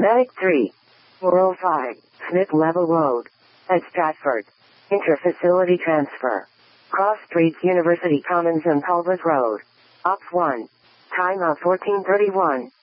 Medic 3. 405, Smith Level Road. At Stratford. Interfacility transfer. Cross Streets University Commons and Culvert Road. Op 1. Time of 14:31.